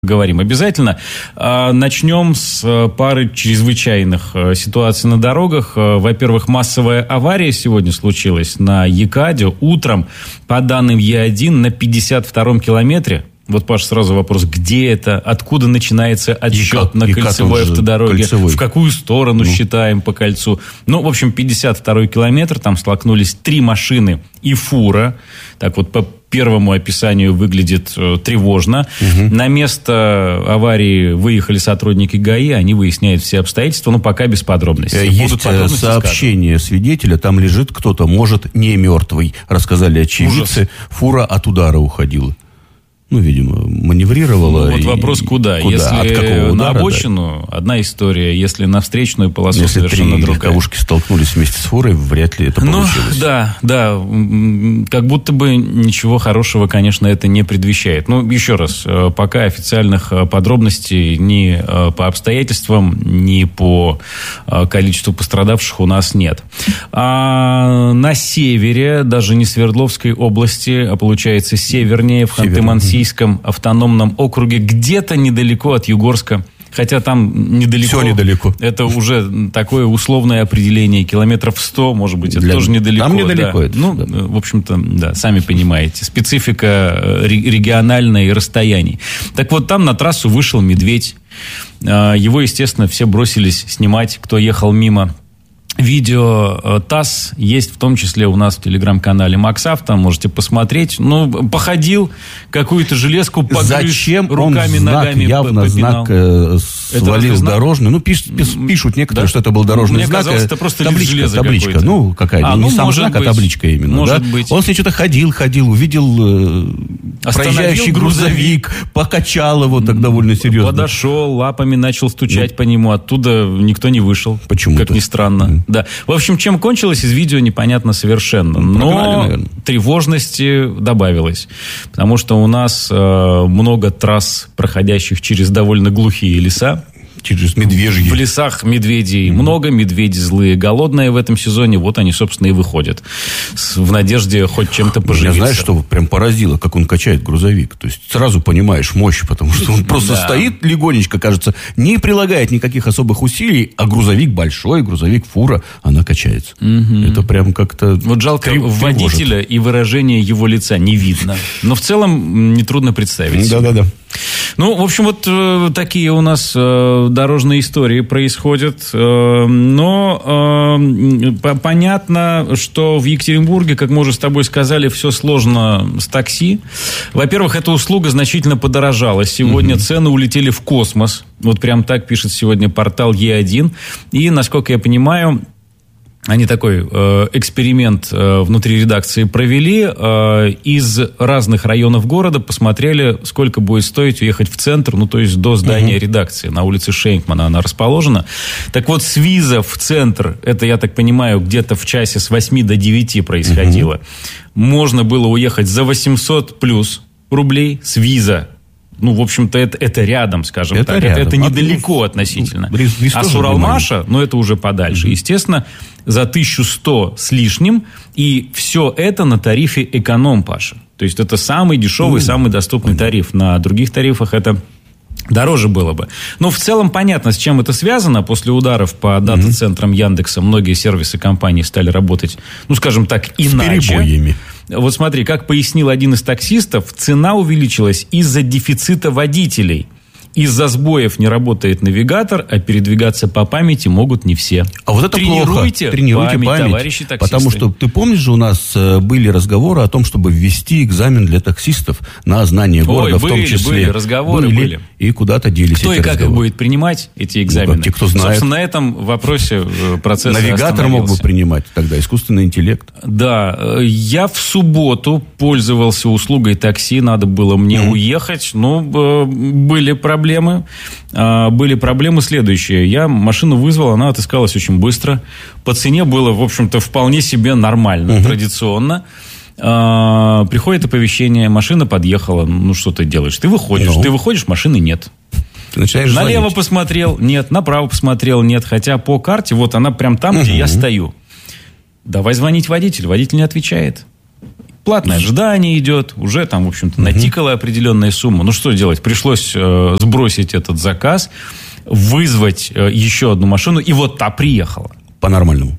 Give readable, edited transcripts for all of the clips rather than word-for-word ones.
говорим обязательно. Начнем с пары чрезвычайных ситуаций на дорогах. Во-первых, массовая авария сегодня случилась на Екаде утром, по данным Е1, на 52-м километре. Вот, Паш, сразу вопрос, где это, откуда начинается отсчет на кольцевой автодороге, в какую сторону считаем по кольцу. Ну, в общем, 52-й километр, там столкнулись 3 машины и фура. Так вот, по первому описанию выглядит тревожно. На место аварии выехали сотрудники ГАИ, они выясняют все обстоятельства, но пока без подробностей. Есть сообщение свидетеля, там лежит кто-то, может, не мертвый. Рассказали очевидцы, фура от удара уходила. Ну, видимо, маневрировала. Ну, вот вопрос, куда? Если на обочину, одна история. Если на встречную полосу, если совершенно другая. Если 3 легковушки столкнулись вместе с фурой, вряд ли это получилось. Да. Как будто бы ничего хорошего, конечно, это не предвещает. Ну, еще раз, пока официальных подробностей ни по обстоятельствам, ни по количеству пострадавших у нас нет. А на севере, даже не Свердловской области, а получается севернее, в Ханты-Мансийском автономном округе, где-то недалеко от Югорска. Хотя там недалеко. Все недалеко. Это уже такое условное определение. Километров 100, может быть, это тоже недалеко. Там недалеко. Да. Это, в общем-то, да, сами понимаете. Специфика региональной и расстояний. Так вот, там на трассу вышел медведь. Его, естественно, все бросились снимать, кто ехал мимо. Видео ТАСС есть в том числе у нас в телеграм-канале МаксАвто, можете посмотреть. Ну, походил, какую-то железку погрыз, зачем руками, он ногами явно попинал. Знак свалил дорожный. Ну, пишут некоторые, что это был дорожный Мне знак. Казалось, это просто табличка. Ну, какая-то. Не сам знак, а табличка именно. Может быть. Он с ней что-то ходил, увидел проезжающий грузовик, покачал его так довольно серьезно. Подошел, лапами начал стучать по нему. Оттуда никто не вышел. Почему-то. Как ни странно. Да. В общем, чем кончилось, из видео непонятно совершенно. Но тревожности добавилось. Потому что у нас много трасс, проходящих через довольно глухие леса. Через медвежьи. В лесах медведей много, медведи злые, голодные в этом сезоне. Вот они, собственно, и выходят. В надежде хоть чем-то поживиться. Меня, знаешь, что прям поразило, как он качает грузовик. То есть сразу понимаешь мощь, потому что он просто стоит легонечко, кажется, не прилагает никаких особых усилий, а грузовик большой, грузовик фура, она качается. Это прям как-то... Вот жалко водителя и выражение его лица не видно. Но в целом нетрудно представить. Да. Ну, в общем, вот такие у нас дорожные истории происходят. Но понятно, что в Екатеринбурге, как мы уже с тобой сказали, все сложно с такси. Во-первых, эта услуга значительно подорожала. Сегодня цены улетели в космос. Вот прям так пишет сегодня портал Е1. И, насколько я понимаю, они такой эксперимент внутри редакции провели. Из разных районов города посмотрели, сколько будет стоить уехать в центр, ну, то есть до здания редакции. На улице Шейнкмана она расположена. Так вот, с Виза в центр, это, я так понимаю, где-то в часе с 8 до 9 происходило. Можно было уехать за 800 плюс рублей с Виза. Ну, в общем-то, это рядом, скажем так. Это недалеко относительно. А с Уралмаша, это уже подальше. Естественно, за 1100 с лишним. И все это на тарифе эконом, Паша. То есть, это самый дешевый, самый доступный тариф. На других тарифах это дороже было бы. Но в целом понятно, с чем это связано. После ударов по дата-центрам Яндекса многие сервисы компании стали работать, ну, скажем так, иначе. С перебоями. Вот смотри, как пояснил один из таксистов, цена увеличилась из-за дефицита водителей. Из-за сбоев не работает навигатор, а передвигаться по памяти могут не все. А вот это Тренируйте память, товарищи таксисты. Потому что, ты помнишь же, у нас были разговоры о том, чтобы ввести экзамен для таксистов на знание города, в том числе. Разговоры были. И куда-то делись кто эти и как разговоры. их будет принимать, эти экзамены? Те, кто знает. Собственно, на этом вопросе процесс Навигатор мог бы принимать тогда, искусственный интеллект. Да, я в субботу пользовался услугой такси, надо было мне уехать, но были проблемы. Были проблемы следующие. Я машину вызвал, она отыскалась очень быстро. По цене было, в общем-то, вполне себе нормально, традиционно. Приходит оповещение, машина подъехала. Ну, что ты делаешь? Ты выходишь, машины нет. Ты начинаешь налево звонить. Посмотрел, нет. Направо посмотрел, нет. Хотя по карте, вот она прям там, где я стою. Давай звонить водителю. Водитель не отвечает. платное ожидание идет, уже там, в общем-то, натикала определенная сумма. Ну, что делать? Пришлось сбросить этот заказ, вызвать еще одну машину, и вот та приехала. По-нормальному.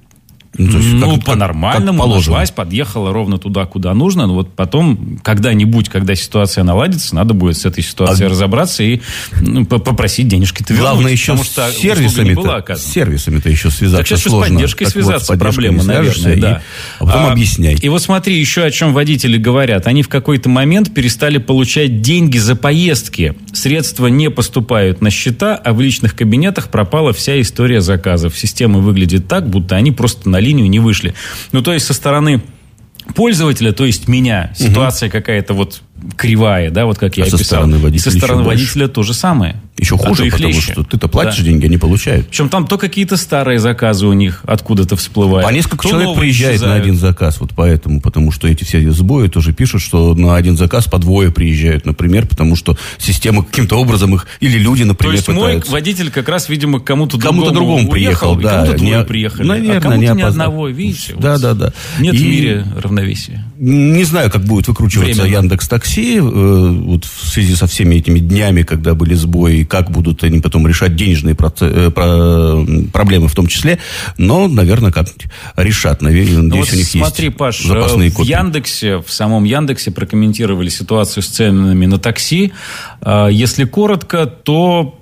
По-нормальному нашлась, подъехала ровно туда, куда нужно. Но вот потом, когда-нибудь, когда ситуация наладится, надо будет с этой ситуацией разобраться и попросить денежки-то вернуть. Главное еще с сервисами-то еще связаться так сложно. С поддержкой связаться, проблема, наверное. Да. А потом объясняй. И вот смотри, еще о чем водители говорят. Они в какой-то момент перестали получать деньги за поездки. Средства не поступают на счета, а в личных кабинетах пропала вся история заказов. Система выглядит так, будто они просто на линию не вышли. Ну, то есть, со стороны пользователя, то есть меня, ситуация какая-то вот кривая, да, вот как я описал. Со стороны водителя то же самое. Еще хуже, потому что ты-то платишь деньги, они получают. Причем там то какие-то старые заказы у них откуда-то всплывают. По несколько человек приезжает на один заказ, вот поэтому, потому что эти все сбои тоже пишут, что на один заказ по двое приезжают, например, потому что система каким-то образом их, или люди, например, то есть пытаются. Мой водитель как раз, видимо, к кому-то другому приехал, да. Кому-то двое приехали, наверное, а кому-то ни одного, видите? Да. Нет в мире равновесия. Не знаю, как будет выкручиваться Яндекс.Такси вот в связи со всеми этими днями, когда были сбои, как будут они потом решать денежные проблемы в том числе, но, наверное, как-нибудь решат. Наверное, надеюсь, вот у них смотри, есть Паш, запасные копии. В самом Яндексе прокомментировали ситуацию с ценами на такси. Если коротко, то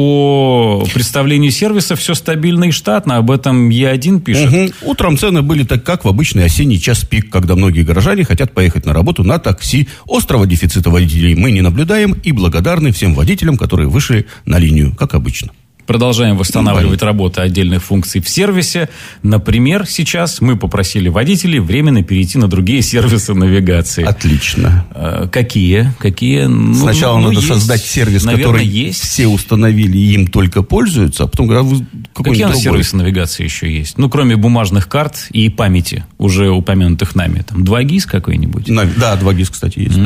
по представлению сервиса все стабильно и штатно. Об этом Е1 пишет. Утром цены были так, как в обычный осенний час пик, когда многие горожане хотят поехать на работу на такси. Острого дефицита водителей мы не наблюдаем и благодарны всем водителям, которые вышли на линию, как обычно. Продолжаем восстанавливать работу отдельных функций в сервисе. Например, сейчас мы попросили водителей временно перейти на другие сервисы навигации. Отлично. Какие? Сначала надо создать сервис, который все установили и им только пользуются, а потом говорят, какие у нас сервисы навигации еще есть? Ну, кроме бумажных карт и памяти, уже упомянутых нами. Там 2GIS какой-нибудь? Да, 2GIS, кстати, есть.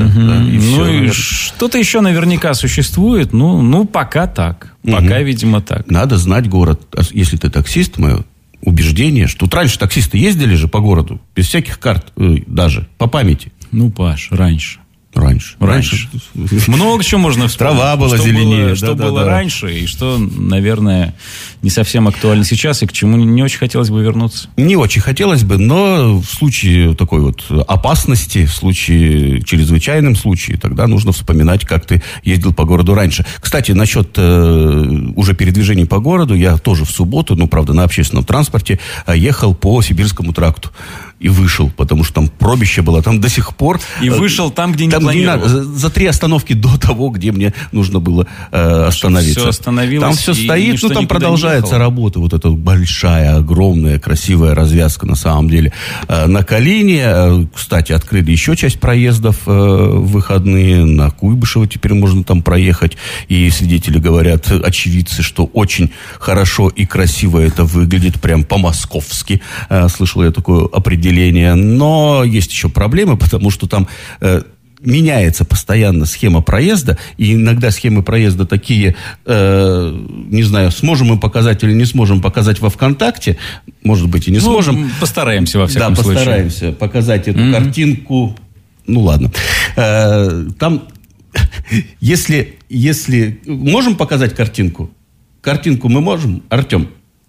И что-то еще наверняка существует. Ну, пока так. Пока, видимо, так. Надо знать город. Если ты таксист, мое убеждение, что тут раньше таксисты ездили же по городу, без всяких карт, даже, по памяти. Ну, Паш, раньше. Раньше. Много чего можно вспомнить. Трава была зеленее. Что было раньше, и что, наверное, не совсем актуально сейчас, и к чему не очень хотелось бы вернуться. Не очень хотелось бы, но в случае такой вот опасности, в случае, чрезвычайном случае, тогда нужно вспоминать, как ты ездил по городу раньше. Кстати, насчет уже передвижений по городу, я тоже в субботу, правда, на общественном транспорте, ехал по Сибирскому тракту. И вышел, потому что там пробище было, там до сих пор... И вышел там, где не планировал. За 3 остановки до того, где мне нужно было остановиться. Все остановилось. Там все стоит, там продолжается работа. Вот эта большая, огромная, красивая развязка на самом деле. На Калине, кстати, открыли еще часть проездов в выходные. На Куйбышево теперь можно там проехать. И свидетели говорят, очевидцы, что очень хорошо и красиво это выглядит, прям по-московски. Слышал я такое определение. Но есть еще проблемы, потому что там меняется постоянно схема проезда, и иногда схемы проезда такие, не знаю, сможем мы показать или не сможем показать во ВКонтакте, может быть, и не сможем. Постараемся, во всяком случае. Да, постараемся показать эту картинку. Ну, ладно. Там, если можем показать картинку? Картинку мы можем, Артем?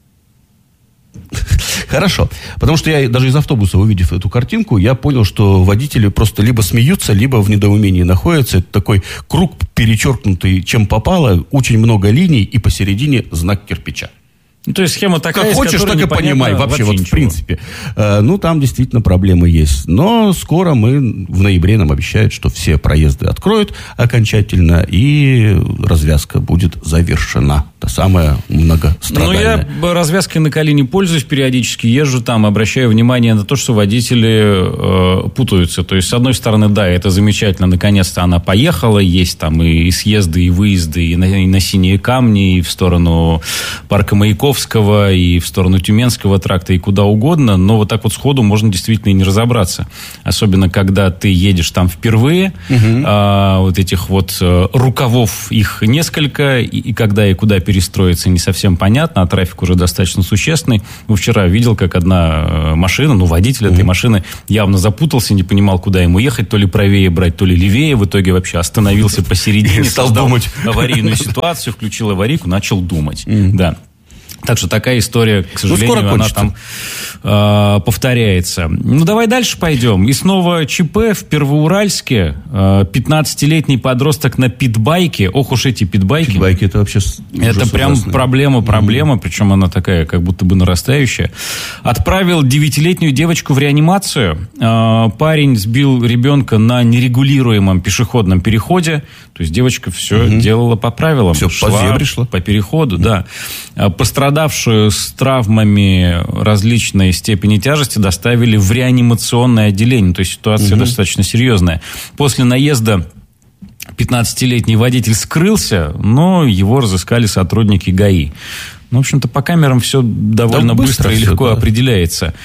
Хорошо. Потому что я даже из автобуса, увидев эту картинку, я понял, что водители просто либо смеются, либо в недоумении находятся. Это такой круг, перечеркнутый, чем попало, очень много линий, и посередине знак кирпича. То есть схема такая, как хочешь, так и понимай. Вообще вот в принципе. Там действительно проблемы есть. Но скоро в ноябре нам обещают, что все проезды откроют окончательно, и развязка будет завершена. Та самая многострадальная. Я развязкой на Калине пользуюсь периодически, езжу там, обращаю внимание на то, что водители путаются. То есть, с одной стороны, да, это замечательно, наконец-то она поехала, есть там и съезды, и выезды, и на Синие Камни, и в сторону парка Маяковского, и в сторону Тюменского тракта, и куда угодно, но вот так вот сходу можно действительно и не разобраться. Особенно, когда ты едешь там впервые, вот этих вот рукавов их несколько, и когда и куда переступить, строится, не совсем понятно, а трафик уже достаточно существенный. Вчера видел, как одна машина, водитель этой машины явно запутался, не понимал, куда ему ехать, то ли правее брать, то ли левее. В итоге вообще остановился посередине, стал думать аварийную ситуацию, включил аварийку, начал думать. Да. Так что такая история, к сожалению, она там повторяется. Давай дальше пойдем. И снова ЧП в Первоуральске. 15-летний подросток на питбайке. Ох уж эти питбайки. Питбайки это вообще это прям проблема, причем она такая, как будто бы нарастающая. Отправил 9-летнюю девочку в реанимацию. Парень сбил ребенка на нерегулируемом пешеходном переходе. То есть девочка все делала по правилам. Все шла по переходу, да. Пострадавшую с травмами различной степени тяжести доставили в реанимационное отделение. То есть ситуация достаточно серьезная. После наезда 15-летний водитель скрылся, но его разыскали сотрудники ГАИ. В общем-то, по камерам все довольно быстро и легко определяется.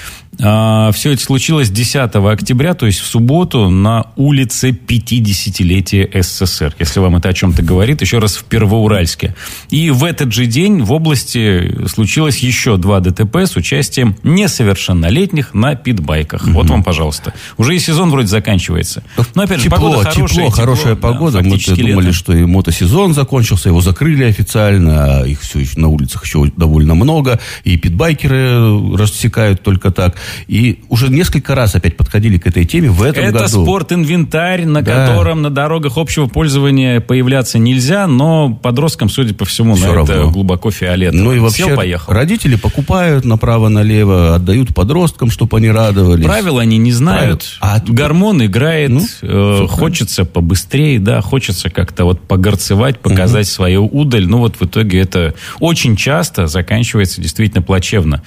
Все это случилось 10 октября, то есть в субботу, на улице 50-летия СССР. Если вам это о чем-то говорит, еще раз в Первоуральске. И в этот же день в области случилось еще 2 ДТП с участием несовершеннолетних на питбайках. Вот вам, пожалуйста. Уже и сезон вроде заканчивается. Но опять же, погода хорошая. Хорошая погода. Мы думали, что и мотосезон закончился, его закрыли официально, а их все еще на улицах еще довольно много, и питбайкеры рассекают только так. И уже несколько раз опять подходили к этой теме в этом году. Это спортинвентарь, на котором на дорогах общего пользования появляться нельзя, но подросткам, судя по всему, все на равно. это глубоко фиолетово. Ну и вообще сел, поехал. Родители покупают направо-налево, отдают подросткам, чтобы они радовались. Правила они не знают. Гормон играет, хочется побыстрее, да, хочется как-то вот погорцевать, показать свою удаль. Ну вот в итоге это очень часто заканчивается действительно плачевно.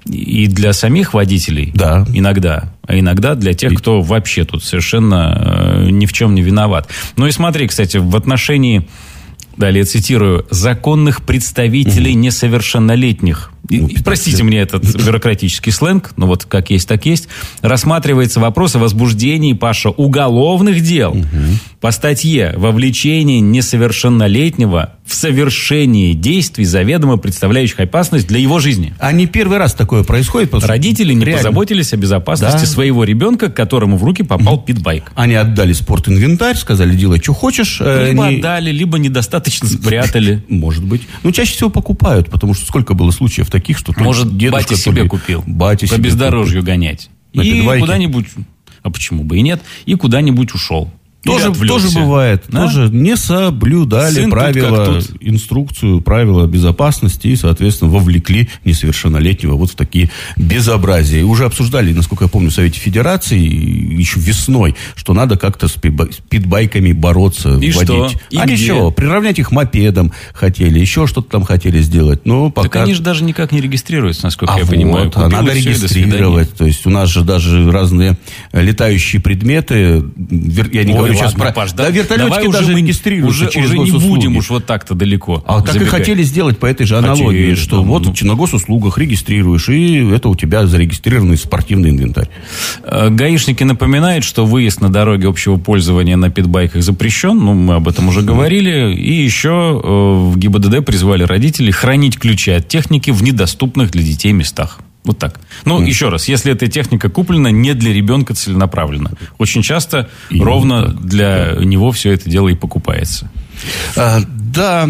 И для самих водителей иногда, а иногда для тех, кто вообще тут совершенно ни в чем не виноват. Ну и смотри, кстати, в отношении, далее цитирую, законных представителей несовершеннолетних. Простите мне этот бюрократический сленг, но вот как есть, так есть. Рассматривается вопрос о возбуждении, Паша, уголовных дел по статье «Вовлечение несовершеннолетнего в совершении действий, заведомо представляющих опасность для его жизни». А не первый раз такое происходит? Родители не позаботились о безопасности своего ребенка, к которому в руки попал питбайк. Они отдали спортинвентарь, сказали, делай, что хочешь. Либо отдали, либо недостаточно спрятали. Может быть. Но чаще всего покупают, потому что сколько было случаев таких, что... Может, батя себе купил. По бездорожью гонять. И куда-нибудь... А почему бы и нет? И куда-нибудь ушел. Тоже бывает. Да? Тоже не соблюдали правила, инструкцию, правила безопасности и, соответственно, вовлекли несовершеннолетнего вот в такие безобразия. И уже обсуждали, насколько я помню, в Совете Федерации еще весной, что надо как-то с питбайками бороться, и вводить. Что? И а ничего, приравнять их мопедам хотели, еще что-то там хотели сделать. Но пока... Так они же даже никак не регистрируются, насколько я понимаю. Вот, надо регистрировать. То есть у нас же даже разные летающие предметы, я не говорю сейчас про... Паш, да, вертолетики даже регистрируются через госуслуги. Уже не будем уж вот так-то далеко. А так и хотели сделать по этой же аналогии, что вот на госуслугах регистрируешь, и это у тебя зарегистрированный спортивный инвентарь. Гаишники напоминают, что выезд на дороге общего пользования на питбайках запрещен, мы об этом уже говорили, и еще в ГИБДД призвали родителей хранить ключи от техники в недоступных для детей местах. Вот так. Еще раз, если эта техника куплена не для ребенка целенаправленно. Очень часто ровно для него все это дело и покупается. За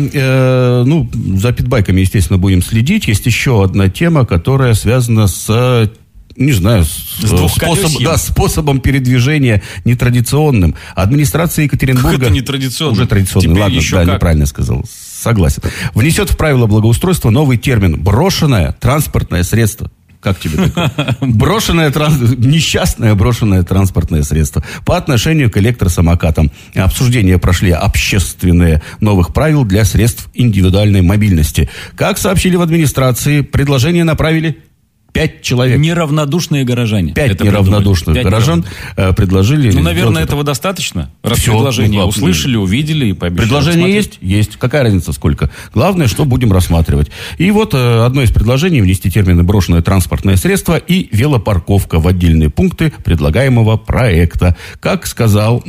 питбайками, естественно, будем следить. Есть еще одна тема, которая связана с... Не знаю, способом передвижения нетрадиционным. Администрация Екатеринбурга... Как это нетрадиционный? Уже традиционный, ладно, неправильно сказал. Согласен. Внесет в правила благоустройства новый термин «брошенное транспортное средство». Как тебе такое? Несчастное брошенное транспортное средство по отношению к электросамокатам. Обсуждения прошли общественные новых правил для средств индивидуальной мобильности. Как сообщили в администрации, предложение направили 5 человек. Неравнодушные горожане. 5 неравнодушных горожан предложили... Ну, наверное, этого достаточно. Раз все, предложение услышали, увидели и пообещали. Предложение есть? Есть. Какая разница сколько? Главное, что будем рассматривать. И вот одно из предложений — внести термины «брошенное транспортное средство» и «велопарковка» в отдельные пункты предлагаемого проекта. Как сказал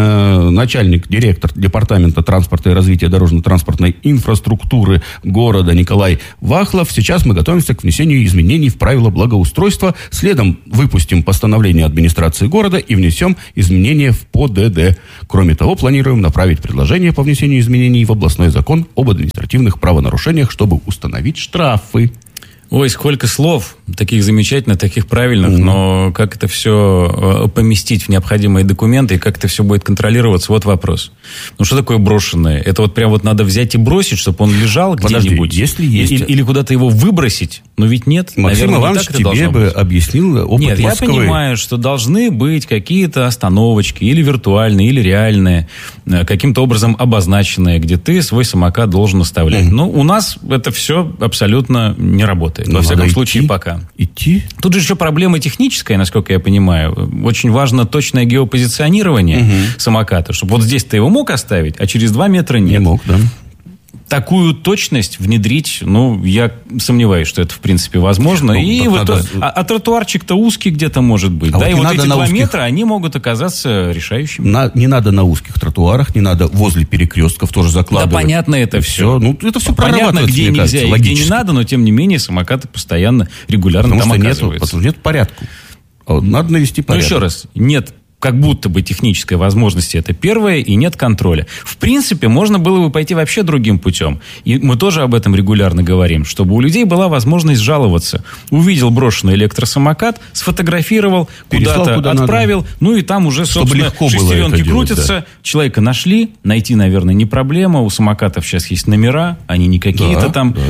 директор Департамента транспорта и развития дорожно-транспортной инфраструктуры города Николай Вахлов, сейчас мы готовимся к внесению изменений в правила благоустройства. Следом выпустим постановление администрации города и внесем изменения в ПОДД. Кроме того, планируем направить предложение по внесению изменений в областной закон об административных правонарушениях, чтобы установить штрафы. Ой, сколько слов, таких замечательных, таких правильных, но как это все поместить в необходимые документы и как это все будет контролироваться, вот вопрос. Ну, что такое брошенное? Это вот прям вот надо взять и бросить, чтобы он лежал где-нибудь? Если есть... Или куда-то его выбросить? Ну, ведь нет. Максим Иванович тебе бы объяснил опыт Нет, Москвы. Я понимаю, что должны быть какие-то остановочки, или виртуальные, или реальные, каким-то образом обозначенные, где ты свой самокат должен оставлять. Но у нас это все абсолютно не работает. Во всяком случае, пока. Тут же еще проблема техническая, насколько я понимаю. Очень важно точное геопозиционирование самоката, чтобы вот здесь ты его мог оставить, а через 2 метра нет. Не мог, да. Такую точность внедрить, ну, я сомневаюсь, что это, в принципе, возможно. Ну, и вот а тротуарчик-то узкий где-то может быть. Да, вот и вот эти 2 метра, они могут оказаться решающими. Не надо на узких тротуарах, не надо возле перекрестков тоже закладывать. Да, понятно это все. Ну, это все понятно, где нельзя и где не надо, но, тем не менее, самокаты постоянно, регулярно там оказываются. Потому что нет порядка. Надо навести порядок. Ну, еще раз, нет как будто бы технической возможности, это первое, и нет контроля. В принципе, можно было бы пойти вообще другим путем. И мы тоже об этом регулярно говорим, чтобы у людей была возможность жаловаться. Увидел брошенный электросамокат, сфотографировал, куда-то отправил, надо. Ну и там уже, собственно, шестеренки крутятся. Да. Человека нашли, найти, наверное, не проблема. У самокатов сейчас есть номера, они не какие-то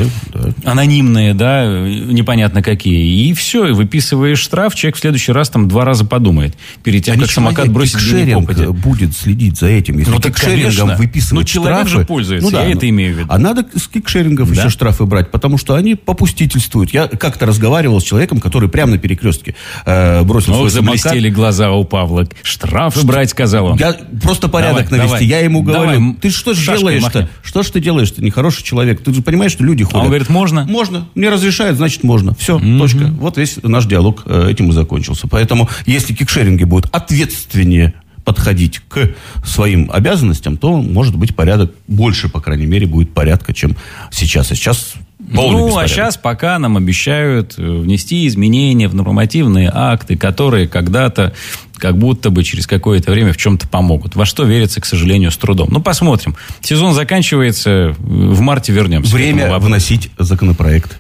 анонимные, да, непонятно какие. И все, и выписываешь штраф, человек в следующий раз там 2 раза подумает. Перед тем, как самокат бросить кикшеринг будет следить за этим. Если кикшерингом выписывать человек штрафы, же пользуется, я это имею в виду. А надо с кикшерингов еще штрафы брать, потому что они попустительствуют. Я как-то разговаривал с человеком, который прямо на перекрестке бросил свой самокат. Заблестели глаза у Павла. Штрафы брать, сказал он. Я просто порядок навести. Я ему говорю, ты что же делаешь-то? Что ж ты делаешь-то, нехороший человек? Ты же понимаешь, что люди ходят. А он говорит, можно? Можно. Мне разрешают, значит, можно. Все, точка. Вот весь наш диалог этим и закончился. Поэтому, если кикшеринги будут ответственнее подходить к своим обязанностям, то, может быть, порядок больше, по крайней мере, будет порядка, чем сейчас. А сейчас полный беспорядок. А сейчас пока нам обещают внести изменения в нормативные акты, которые когда-то, как будто бы через какое-то время в чем-то помогут. Во что верится, к сожалению, с трудом. Ну, посмотрим. Сезон заканчивается, в марте вернемся. Время вносить законопроект.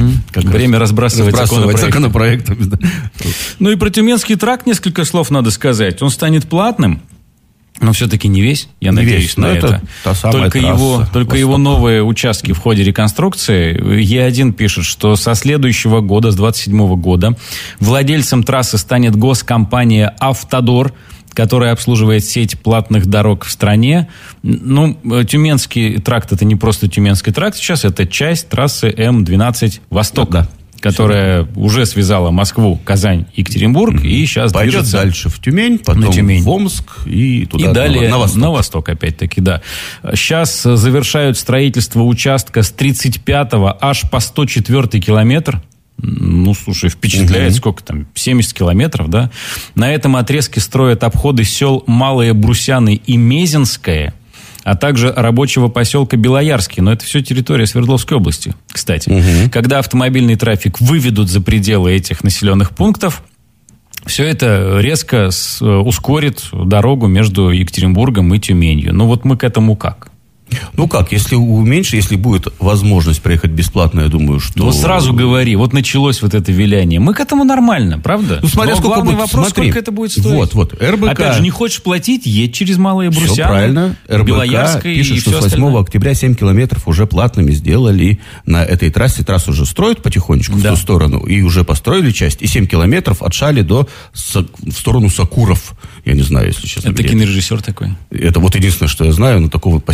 Время разбрасывать законопроектами. Ну и про Тюменский тракт несколько слов надо сказать. Он станет платным. Но все-таки не весь, я надеюсь на это. Только его новые участки в ходе реконструкции. Е1 пишет, что со следующего года, с 27 года, владельцем трассы станет госкомпания «Автодор», которая обслуживает сеть платных дорог в стране. Ну, Тюменский тракт — это не просто Тюменский тракт сейчас, это часть трассы М12 «Восток». Да. Которая уже связала Москву, Казань, Екатеринбург, и сейчас пойдет движется дальше в Тюмень, потом в Омск и туда, и далее на восток, опять-таки, да. Сейчас завершают строительство участка с 35-го аж по 104-й километр. Ну, слушай, впечатляет, сколько там, 70 километров, да? На этом отрезке строят обходы сел Малые Брусяны и Мезенское, а также рабочего поселка Белоярский. Но это все территория Свердловской области, кстати. Когда автомобильный трафик выведут за пределы этих населенных пунктов, все это резко ускорит дорогу между Екатеринбургом и Тюменью. Ну, вот мы к этому как? Ну как, если уменьшить, если будет возможность проехать бесплатно, я думаю, что... Ну сразу говори, вот началось вот это виляние. Мы к этому нормально, правда? Ну смотря сколько главный будет, вопрос, сколько это будет стоить. Вот, РБК... Опять же, не хочешь платить, едь через Малые Брусяны. Все правильно. РБК пишет, что с 8 октября 7 километров уже платными сделали на этой трассе. Трассу уже строят потихонечку в ту сторону, и уже построили часть, и 7 километров отшали в сторону Сакуров. Я не знаю, если честно. Это кинорежиссер такой? Это вот единственное, что я знаю, но такого поселка, если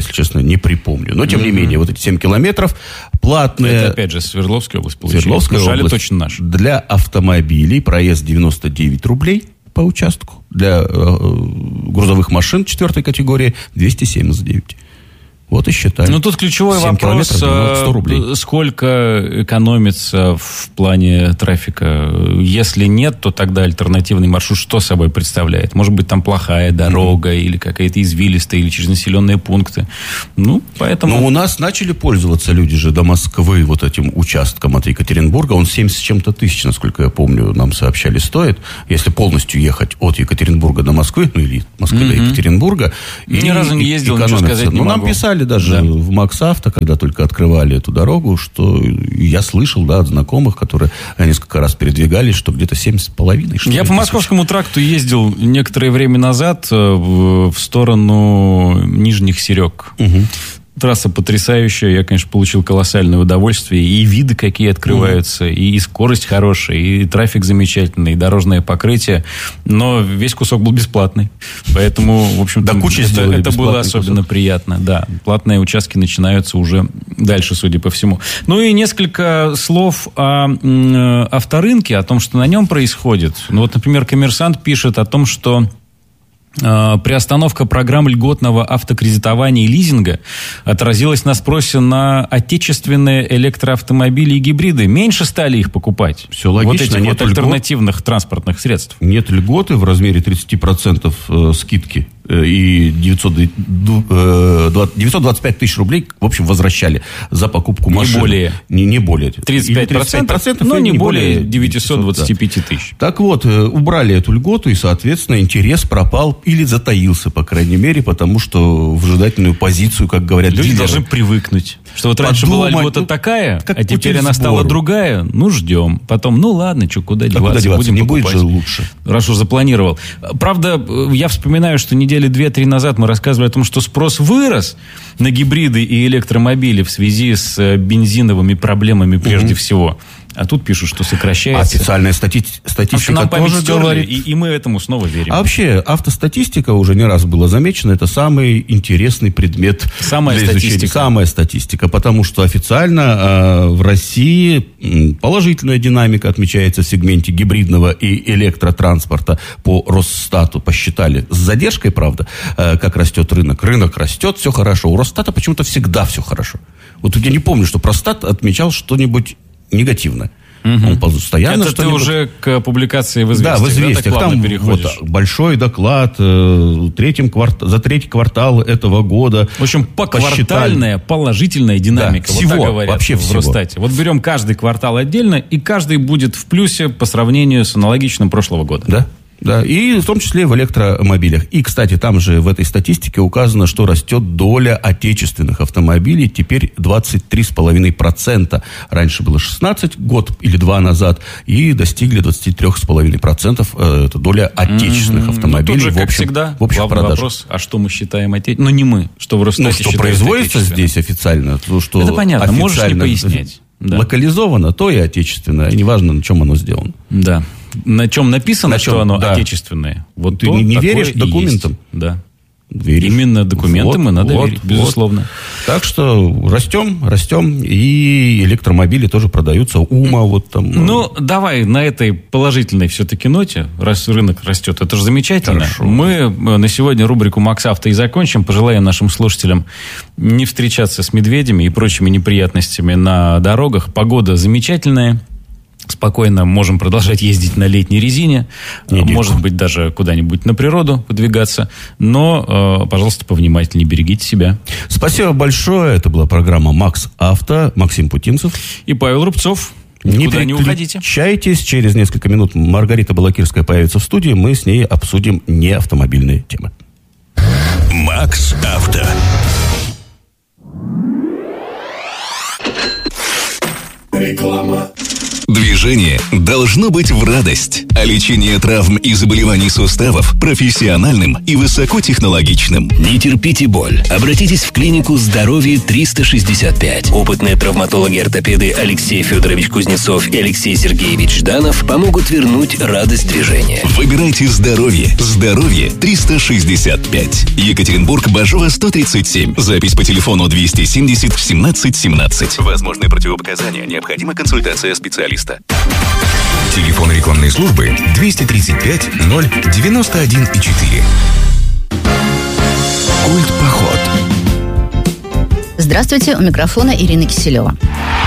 если честно, не припомню. Но, тем не менее, вот эти 7 километров платные. Это, опять же, Свердловская область получается. Свердловская область. Точно наш. Для автомобилей проезд 99 рублей по участку. Для грузовых машин 4 категории 279. Вот и считай. Ну, тут ключевой вопрос, 100 рублей. Сколько экономится в плане трафика. Если нет, то тогда альтернативный маршрут что собой представляет? Может быть, там плохая дорога, или какая-то извилистая, или через населенные пункты. Ну, поэтому... Но у нас начали пользоваться люди же до Москвы вот этим участком от Екатеринбурга. Он 70 с чем-то тысяч, насколько я помню, нам сообщали, стоит. Если полностью ехать от Екатеринбурга до Москвы, ну, или от Москвы до Екатеринбурга. Ни разу не ездил, ничего сказать не могу. Нам писали даже в МаксАвто, когда только открывали эту дорогу, что я слышал, от знакомых, которые несколько раз передвигались, что где-то 7,5. Я по Московскому тракту ездил некоторое время назад в сторону Нижних Серег. Трасса потрясающая, я, конечно, получил колоссальное удовольствие, и виды какие открываются, и скорость хорошая, и трафик замечательный, и дорожное покрытие, но весь кусок был бесплатный, поэтому, в общем-то, это было особенно приятно, да, платные участки начинаются уже дальше, судя по всему. Ну и несколько слов о авторынке, о том, что на нем происходит. Ну вот, например, «Коммерсант» пишет о том, что приостановка программ льготного автокредитования и лизинга отразилась на спросе на отечественные электроавтомобили и гибриды. Меньше стали их покупать. Все логично. Вот этих вот альтернативных транспортных средств. Нет льготы в размере 30% скидки. И 925 тысяч рублей, в общем, возвращали за покупку машины. Не более. 35%, но не более 925 тысяч. Так вот, убрали эту льготу, и, соответственно, интерес пропал или затаился, по крайней мере, потому что в ожидательную позицию, как говорят люди, дилеры, должны привыкнуть. Что вот раньше была льгота такая, а теперь она стала другая. Ну, ждем. Потом, ну ладно, куда деваться? Будем не покупать. Будет же лучше. Раз уж запланировал. Правда, я вспоминаю, что недели 2-3 назад мы рассказывали о том, что спрос вырос на гибриды и электромобили в связи с бензиновыми проблемами прежде всего. А тут пишут, что сокращается. Официальная статистика тоже говорит. И мы этому снова верим. А вообще, автостатистика уже не раз была замечена. Это самый интересный предмет для изучения. Самая статистика. Потому что официально в России положительная динамика отмечается в сегменте гибридного и электротранспорта по Росстату. Посчитали. С задержкой, правда, как растет рынок. Рынок растет, все хорошо. У Росстата почему-то всегда все хорошо. Вот я не помню, что Росстат отмечал что-нибудь негативно. Он постоянно это ты уже к публикации в «Известиях». Да, в «Известиях». Там вот большой доклад за третий квартал этого года. В общем, поквартальная положительная динамика. Да, всего, вот так говорят вообще в Росстате. Вот берем каждый квартал отдельно, и каждый будет в плюсе по сравнению с аналогичным прошлого года. Да. Да, и в том числе в электромобилях. И, кстати, там же в этой статистике указано, что растет доля отечественных автомобилей, теперь 23,5%. Раньше было 16, год или два назад, и достигли 23,5%. Это доля отечественных автомобилей. Ну, тут же, как всегда, в общих продажах. Вопрос, а что мы считаем отечественным? Ну, не мы, что в Росстате что производится здесь официально. Что это понятно, можешь не пояснять. Локализовано, то и отечественное. И неважно, на чем оно сделано. Да. На чем написано, что оно отечественное. Вот ты не веришь документам? Да. Веришь. Именно документам и надо верить, безусловно. Так что растем, и электромобили тоже продаются. Ну, давай на этой положительной все-таки ноте, раз рынок растет, это же замечательно. Хорошо. Мы на сегодня рубрику «МаксАвто» и закончим. Пожелаем нашим слушателям не встречаться с медведями и прочими неприятностями на дорогах. Погода замечательная. Спокойно можем продолжать ездить на летней резине. Может быть, даже куда-нибудь на природу подвигаться. Но, пожалуйста, повнимательнее берегите себя. Спасибо большое. Это была программа «МаксАвто». Максим Путинцев. И Павел Рубцов. Никуда не уходите. Переключайтесь. Через несколько минут Маргарита Балакирская появится в студии. Мы с ней обсудим неавтомобильные темы. МаксАвто. Реклама. Движение должно быть в радость. а лечение травм и заболеваний суставов профессиональным и высокотехнологичным. Не терпите боль. Обратитесь в клинику «Здоровье 365». Опытные травматологи-ортопеды Алексей Федорович Кузнецов и Алексей Сергеевич Жданов помогут вернуть радость движения. Выбирайте здоровье. Здоровье 365. Екатеринбург, Бажова, 137. Запись по телефону 270 17 17. Возможны противопоказания. Необходима консультация специалиста. Телефон рекламной службы 235 091 4. Культпоход. Здравствуйте, у микрофона Ирина Киселева.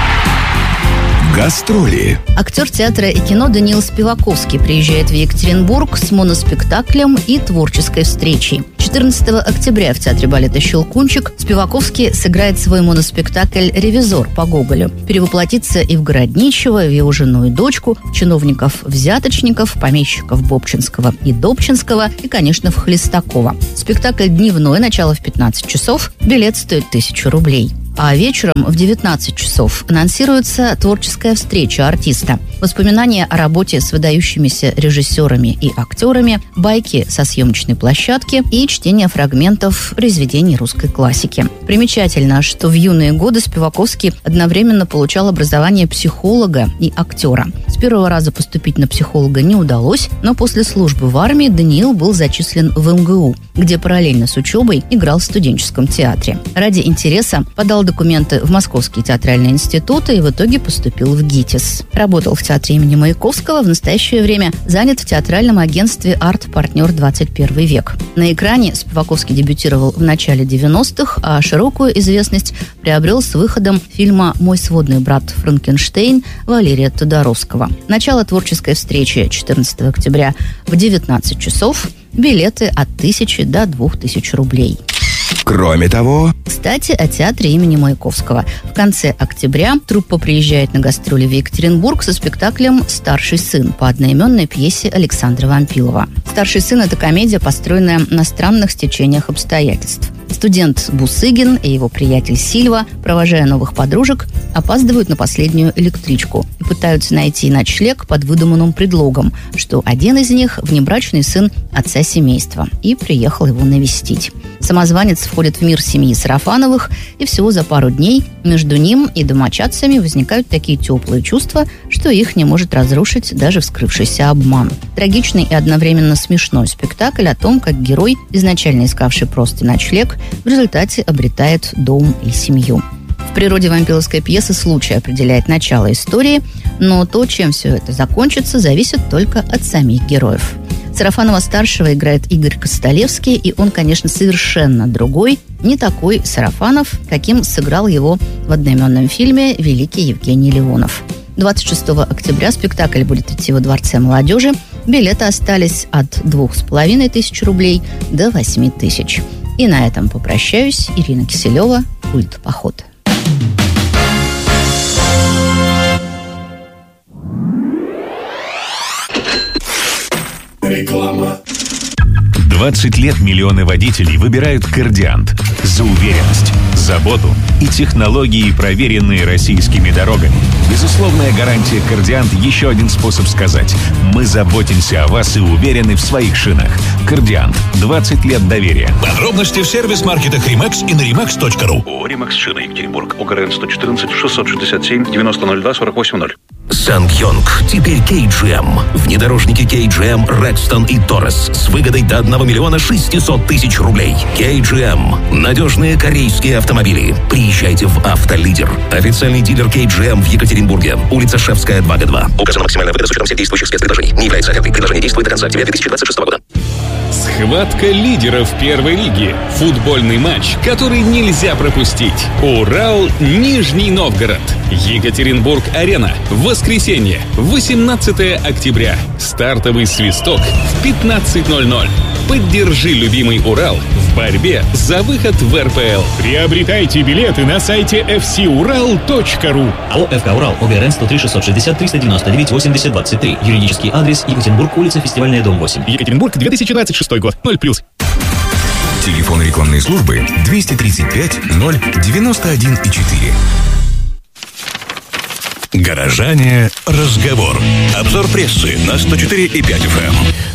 Гастроли. Актер театра и кино Даниил Спиваковский приезжает в Екатеринбург с моноспектаклем и творческой встречей. 14 октября в Театре балета «Щелкунчик» Спиваковский сыграет свой моноспектакль «Ревизор» по Гоголю. Перевоплотится и в городничего, в его жену и дочку, чиновников-взяточников, помещиков Бобчинского и Добчинского и, конечно, в Хлестакова. Спектакль дневной, начало в 15 часов, билет стоит 1000 рублей. А вечером в 19 часов анонсируется творческая встреча артиста. Воспоминания о работе с выдающимися режиссерами и актерами, байки со съемочной площадки и чтение фрагментов произведений русской классики. Примечательно, что в юные годы Спиваковский одновременно получал образование психолога и актера. С первого раза поступить на психолога не удалось, но после службы в армии Даниил был зачислен в МГУ, где параллельно с учебой играл в студенческом театре. Ради интереса подал документы в Московский театральный институт и в итоге поступил в ГИТИС. Работал в театре имени Маяковского, в настоящее время занят в театральном агентстве «Арт-партнер 21 век». На экране Спиваковский дебютировал в начале 90-х, а широкую известность приобрел с выходом фильма «Мой сводный брат Франкенштейн» Валерия Тодоровского. Начало творческой встречи 14 октября в 19 часов. Билеты от 1000 до 2000 рублей. Кроме того... Кстати, о театре имени Маяковского. В конце октября труппа приезжает на гастроли в Екатеринбург со спектаклем «Старший сын» по одноименной пьесе Александра Вампилова. «Старший сын» — это комедия, построенная на странных стечениях обстоятельств. Студент Бусыгин и его приятель Сильва, провожая новых подружек, опаздывают на последнюю электричку и пытаются найти ночлег под выдуманным предлогом, что один из них – внебрачный сын отца семейства, и приехал его навестить. Самозванец входит в мир семьи Сарафановых, и всего за пару дней между ним и домочадцами возникают такие теплые чувства, что их не может разрушить даже вскрывшийся обман. Трагичный и одновременно смешной спектакль о том, как герой, изначально искавший просто ночлег, в результате обретает дом и семью. В природе вампиловской пьесы случай определяет начало истории, но то, чем все это закончится, зависит только от самих героев. Сарафанова-старшего играет Игорь Костолевский, и он, конечно, совершенно другой, не такой Сарафанов, каким сыграл его в одноименном фильме великий Евгений Леонов. 26 октября спектакль будет идти во Дворце молодежи. Билеты остались от 2500 рублей до 8000. И на этом попрощаюсь. Ирина Киселева, Культпоход. Реклама. 20 лет миллионы водителей выбирают «Кордиант» за уверенность, заботу и технологии, проверенные российскими дорогами. Безусловная гарантия «Кордиант» — еще один способ сказать: мы заботимся о вас и уверены в своих шинах. «Кордиант» — 20 лет доверия. Подробности в сервис-маркетах «Римакс» и на rimax.ru. ООО «Римакс Шина», Екатеринбург. ОГРН 114 667 9002 480. Сангьонг, теперь KGM. Внедорожники KGM, Рекстон и Торрес с выгодой до 1 600 000 рублей. KGM. Надежные корейские автомобили. Приезжайте в «Автолидер». Официальный дилер KGM в Екатеринбурге. Улица Шевская, 2Г2. Указана максимальная выгода с учетом всех действующих спецпредложений. Не является офертой. Предложение действует до конца октября 2026 года. Схватка лидеров первой лиги. Футбольный матч, который нельзя пропустить. Урал-Нижний Новгород. Екатеринбург-Арена. Воскресенье, 18 октября. Стартовый свисток в 15:00. Поддержи любимый Урал в борьбе за выход в РПЛ. Приобретайте билеты на сайте fcural.ru. АО «ФК Урал», ОГРН 103 660 399 80 23. Юридический адрес: Екатеринбург, улица Фестивальная, дом 8. Екатеринбург, 2026 год. 0+. Телефон рекламной службы 235 091 4. Горожане. Разговор. Обзор прессы на 104,5 FM.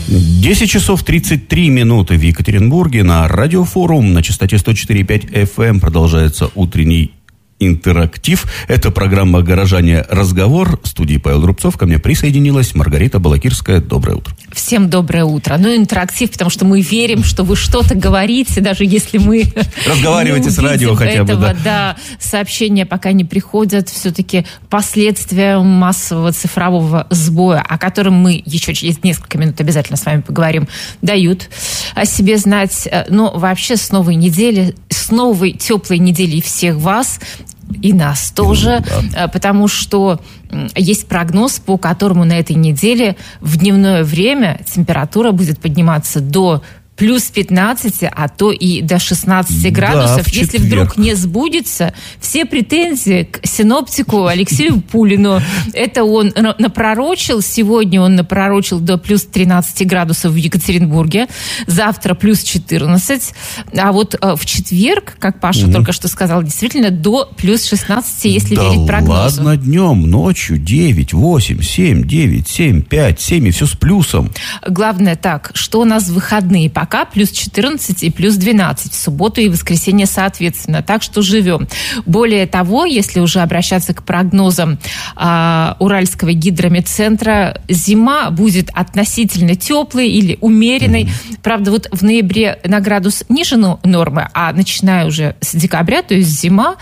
10 часов 33 минуты в Екатеринбурге. На радиофорум на частоте 104,5 FM продолжается утренний интерактив. Это программа «Горожане. Разговор». В студии Павел Рубцов. Ко мне присоединилась Маргарита Балакирская. Доброе утро. Всем доброе утро. Ну, интерактив, потому что мы верим, что вы что-то говорите, даже если мы разговариваете с радио хотя бы. Да, сообщения пока не приходят. Все-таки последствия массового цифрового сбоя, о котором мы еще через несколько минут обязательно с вами поговорим, дают о себе знать. Но вообще с новой недели, с новой теплой недели всех вас и нас тоже, потому что есть прогноз, по которому на этой неделе в дневное время температура будет подниматься до плюс 15, а то и до 16 градусов. Если вдруг не сбудется, все претензии к синоптику Алексею Пулину. Это он напророчил. Сегодня он напророчил до плюс 13 градусов в Екатеринбурге. Завтра плюс 14. А вот в четверг, как Паша только что сказал, действительно до плюс 16, если верить прогнозу. Ладно, днем, ночью 9, 8, 7, 9, 7, 5, 7, и все с плюсом. Главное так, что у нас в выходные пока плюс 14 и плюс 12 в субботу и воскресенье соответственно. Так что живем. Более того, если уже обращаться к прогнозам Уральского гидрометцентра, зима будет относительно теплой или умеренной. Правда, вот в ноябре на градус ниже нормы, а начиная уже с декабря, то есть зима,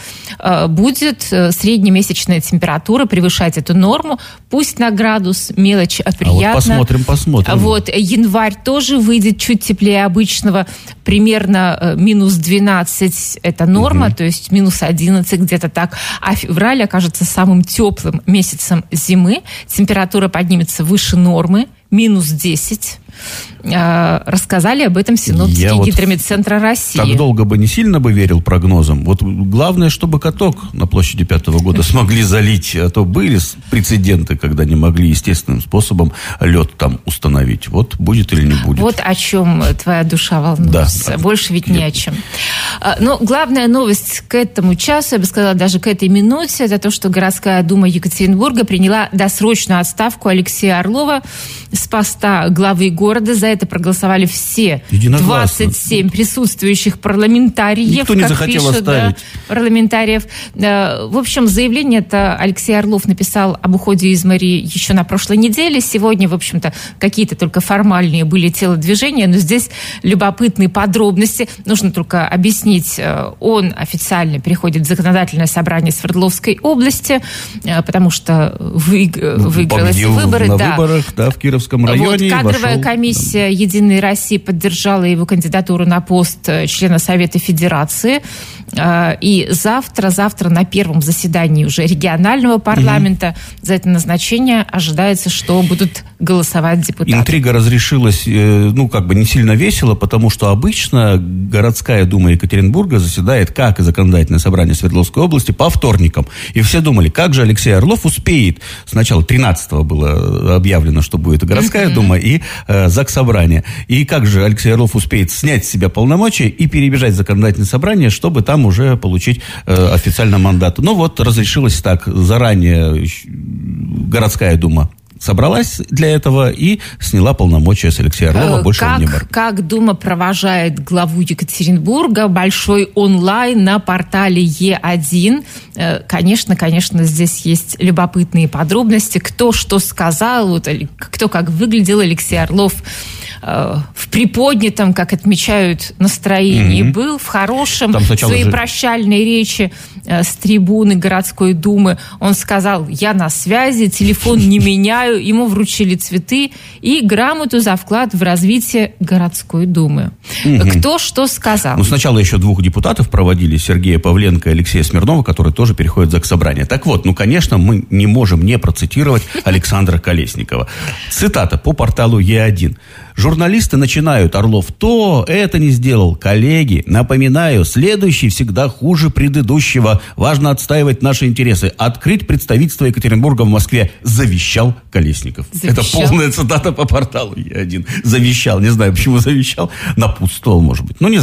будет среднемесячная температура превышать эту норму. Пусть на градус, мелочь, а приятно. Вот посмотрим. Вот январь тоже выйдет чуть теплее обычного, примерно минус 12 это норма, то есть минус 11 где-то так, а февраль окажется самым теплым месяцем зимы, температура поднимется выше нормы, минус 10. Рассказали об этом синоптики Гидрометцентра России. Так долго бы не сильно бы верил прогнозам. Вот главное, чтобы каток на площади 5-го года смогли залить. А то были прецеденты, когда не могли естественным способом лед там установить. Вот будет или не будет. Вот о чем твоя душа волнуется. Да. Больше ведь не о чем. Но главная новость к этому часу, я бы сказала, даже к этой минуте, это то, что городская дума Екатеринбурга приняла досрочную отставку Алексея Орлова с поста главы города. За это проголосовали все 27 присутствующих парламентариев. Никто не захотел оставить. Парламентариев. В общем, заявление это Алексей Орлов написал об уходе из мэрии еще на прошлой неделе. Сегодня, в общем-то, какие-то только формальные были телодвижения, но здесь любопытные подробности. Нужно только объяснить, он официально переходит в законодательное собрание Свердловской области, потому что выиграл эти выборы. На выборах, в Кировском районе. Вот, кадровая комиссия «Единой России» поддержала его кандидатуру на пост члена Совета Федерации. И завтра на первом заседании уже регионального парламента за это назначение ожидается, что будут голосовать депутаты. Интрига разрешилась, не сильно весело, потому что обычно городская дума Екатеринбурга заседает, как и законодательное собрание Свердловской области, по вторникам. И все думали, как же Алексей Орлов успеет. Сначала 13-го было объявлено, что будет городская дума и заксобрание. И как же Алексей Орлов успеет снять с себя полномочия и перебежать в законодательное собрание, чтобы там уже получить официально мандат. Разрешилось так. Заранее городская дума собралась для этого и сняла полномочия с Алексея Орлова. Больше он не мэр. Как Дума провожает главу Екатеринбурга? Большой онлайн на портале Е1. Конечно, здесь есть любопытные подробности. Кто что сказал, кто как выглядел. Алексей Орлов в приподнятом, как отмечают, настроении был, в хорошем. В своей прощальной речи с трибуны городской думы он сказал: я на связи, телефон не меняю. Ему вручили цветы и грамоту за вклад в развитие городской думы. Кто что сказал? Сначала еще 2 депутатов проводили, Сергея Павленко и Алексея Смирнова, которые тоже переходят в заксобрание. Так вот, конечно, мы не можем не процитировать Александра Колесникова. Цитата по порталу Е1. Журналисты начинают: Орлов это не сделал. Коллеги, напоминаю, следующий всегда хуже предыдущего. Важно отстаивать наши интересы. Открыть представительство Екатеринбурга в Москве. Завещал Колесников. Это полная цитата по порталу Е1. Завещал. Не знаю, почему завещал. Напутствовал, может быть. Не знаю.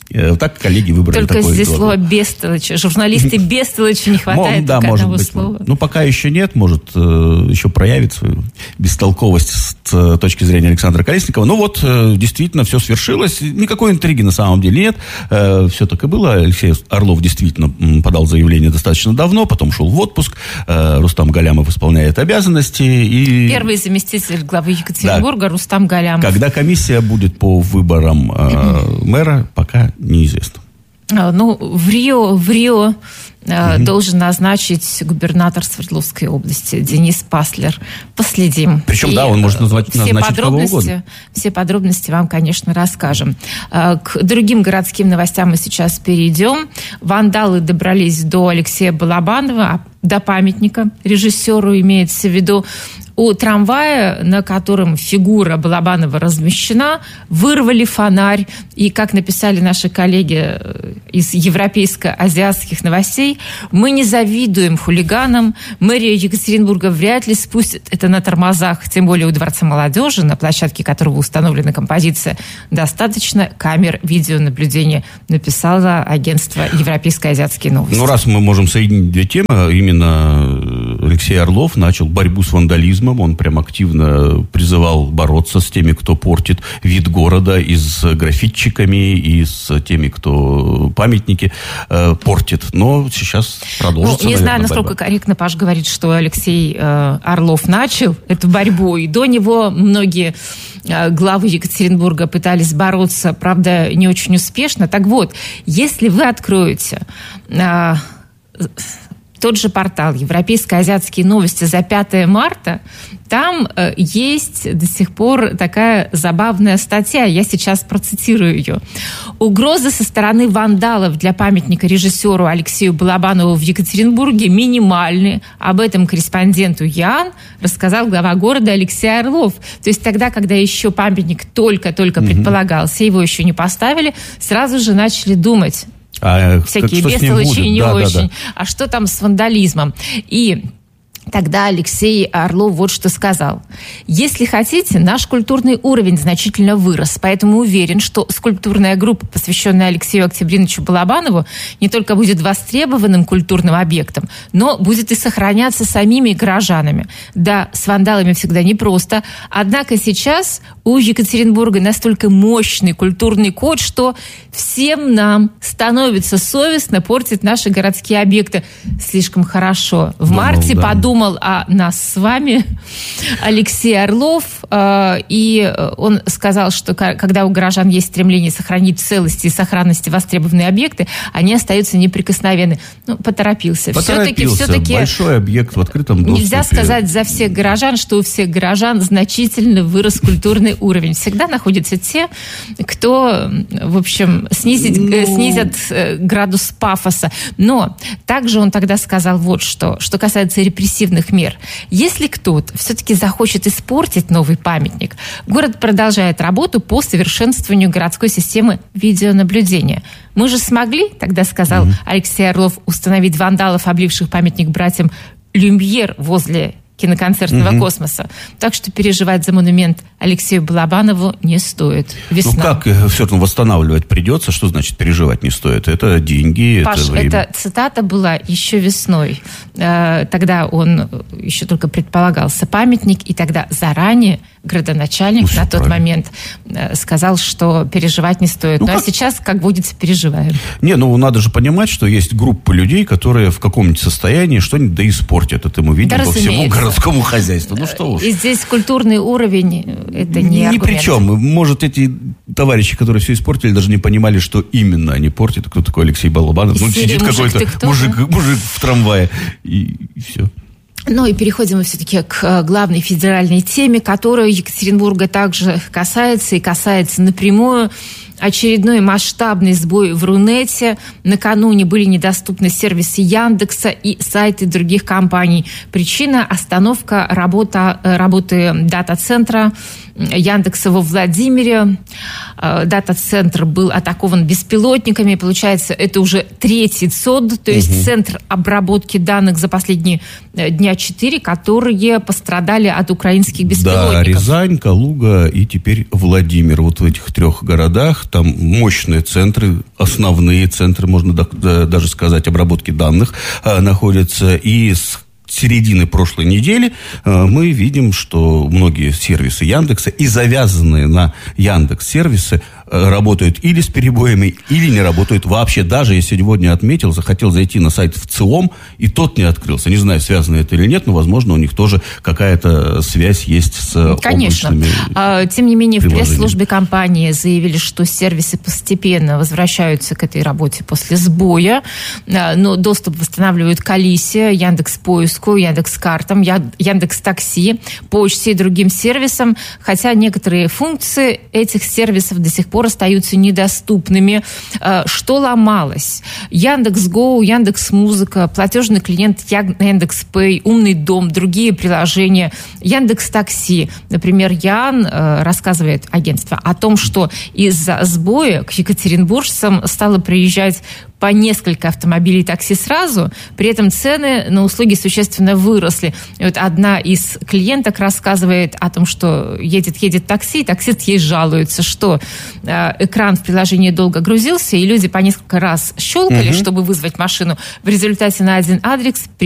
Так коллеги выбрали только такое здесь слово. Слово «бестолочь». Журналисты бестолочи не хватает Да, только может одного быть. слова. Ну, пока еще нет, может, еще проявит свою бестолковость с точки зрения Александра Колесникова. Ну, вот, действительно, все свершилось. Никакой интриги на самом деле нет. Все так и было. Алексей Орлов действительно подал заявление достаточно давно, потом ушел в отпуск. Рустам Галямов исполняет обязанности. И... Первый заместитель главы Екатеринбурга Рустам Галямов. Когда комиссия будет по выборам мэра, пока неизвестно. Ну, в Рио должен назначить губернатор Свердловской области Денис Паслер. Последим. Причем, да, он может назначить кого угодно. Все подробности вам, конечно, расскажем. К другим городским новостям мы сейчас перейдем. Вандалы добрались до Алексея Балабанова, до памятника режиссеру, имеется в виду. У трамвая, на котором фигура Балабанова размещена, вырвали фонарь. И, как написали наши коллеги из европейско-азиатских новостей, мы не завидуем хулиганам. Мэрия Екатеринбурга вряд ли спустит это на тормозах, тем более у Дворца молодежи, на площадке которого установлена композиция, достаточно камер видеонаблюдения, написало агентство «Европейско-азиатские новости». Ну, раз мы можем соединить две темы, именно Алексей Орлов начал борьбу с вандализмом. Он прям активно призывал бороться с теми, кто портит вид города, и с граффитчиками, и с теми, кто памятники портит. Но сейчас продолжится, не знаю, насколько борьба. корректно Паш говорит, что Алексей Орлов начал эту борьбу, и до него многие главы Екатеринбурга пытались бороться, правда, не очень успешно. Так вот, если вы откроете тот же портал «Европейско-азиатские новости» за 5 марта, там есть до сих пор такая забавная статья, я сейчас процитирую ее. «Угрозы со стороны вандалов для памятника режиссеру Алексею Балабанову в Екатеринбурге минимальны. Об этом корреспонденту ЯН рассказал глава города Алексей Орлов». То есть тогда, когда еще памятник только-только предполагался, его еще не поставили, сразу же начали думать... всякие бестолочи не очень. Да. А что там с вандализмом? И тогда Алексей Орлов вот что сказал. Если хотите, наш культурный уровень значительно вырос, поэтому уверен, что скульптурная группа, посвященная Алексею Октябриновичу Балабанову, не только будет востребованным культурным объектом, но будет и сохраняться самими горожанами. Да, с вандалами всегда непросто, однако сейчас у Екатеринбурга настолько мощный культурный код, что всем нам становится совестно портить наши городские объекты. Слишком хорошо. В марте подумал о нас с вами Алексей Орлов, и он сказал, что когда у горожан есть стремление сохранить целости и сохранности востребованные объекты, они остаются неприкосновенны. Ну, поторопился. Все-таки большой объект в открытом доступе. Нельзя сказать за всех горожан, что у всех горожан значительно вырос культурный уровень. Всегда находятся те, кто, в общем, снизят градус пафоса. Но также он тогда сказал вот что касается репрессивных мер. Если кто-то все-таки захочет испортить новый памятник, город продолжает работу по совершенствованию городской системы видеонаблюдения. Мы же смогли, тогда сказал Алексей Орлов, установить вандалов, обливших памятник братьям Люмьер возле киноконцертного космоса. Так что переживать за монумент Алексею Балабанову не стоит. Весна. Ну как все равно восстанавливать придется? Что значит переживать не стоит? Это деньги, Паш, это время. эта цитата была еще весной. Тогда он еще только предполагался памятник, и тогда заранее градоначальник на тот момент сказал, что переживать не стоит. А сейчас, как водится, переживаем. Надо же понимать, что есть группа людей, которые в каком-нибудь состоянии что-нибудь да испортят. Это мы видим по всему городскому хозяйству. Ну что уж. И здесь культурный уровень, это не аргумент. Ни при чем. Может, эти товарищи, которые все испортили, даже не понимали, что именно они портят. Кто такой Алексей Балабанов? Сидит какой-то мужик в трамвае. И все. Ну и переходим мы все-таки к главной федеральной теме, которая Екатеринбурга также касается и касается напрямую. Очередной масштабный сбой в Рунете. Накануне были недоступны сервисы Яндекса и сайты других компаний. Причина – остановка работы дата-центра Яндекса во Владимире. Дата-центр был атакован беспилотниками. Получается, это уже третий ЦОД, то есть центр обработки данных за последние дня 4, которые пострадали от украинских беспилотников. Да, Рязань, Калуга и теперь Владимир. Вот в этих 3 городах там мощные центры, основные центры, можно даже сказать, обработки данных находятся. И с середины прошлой недели мы видим, что многие сервисы Яндекса и завязанные на Яндекс-сервисы работают или с перебоями, или не работают вообще. Даже я сегодня отметил, захотел зайти на сайт ВЦИОМ, и тот не открылся. Не знаю, связано это или нет, но, возможно, у них тоже какая-то связь есть с облачными. Тем не менее, в пресс-службе компании заявили, что сервисы постепенно возвращаются к этой работе после сбоя, но доступ восстанавливают к Алисе, Яндекс.Поиску, Яндекс.Картам, Яндекс.Такси, почте и другим сервисам, хотя некоторые функции этих сервисов до сих пор остаются недоступными. Что ломалось? Яндекс.Го, Яндекс.Музыка, платежный клиент Яндекс.Пэй, Умный дом, другие приложения, Яндекс.Такси. Например, Ян, рассказывает агентство, о том, что из-за сбоя к екатеринбуржцам стало приезжать по несколько автомобилей такси сразу, при этом цены на услуги существенно выросли. И вот одна из клиенток рассказывает о том, что едет такси, и таксист ей жалуется, что экран в приложении долго грузился, и люди по несколько раз щелкали, чтобы вызвать машину. В результате на один адрес